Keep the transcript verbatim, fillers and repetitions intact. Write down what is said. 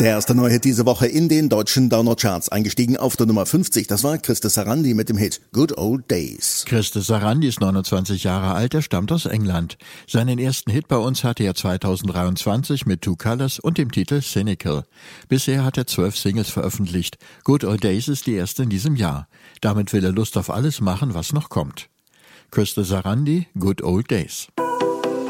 Der erste Neuhit diese Woche in den deutschen Download-Charts. Eingestiegen auf der Nummer fünfzig, das war Christer Sarandi mit dem Hit Good Old Days. Christer Sarandi ist neunundzwanzig Jahre alt, er stammt aus England. Seinen ersten Hit bei uns hatte er zweitausenddreiundzwanzig mit Two Colors und dem Titel Cynical. Bisher hat er zwölf Singles veröffentlicht. Good Old Days ist die erste in diesem Jahr. Damit will er Lust auf alles machen, was noch kommt. Christer Sarandi, Good Old Days.